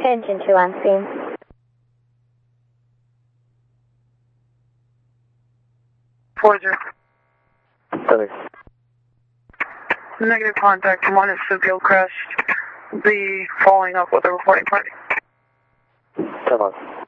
Engine 2 on scene. Forger. Copy. Negative contact. I'm on a Sukiel crest. Be following up with a reporting party. 10-1.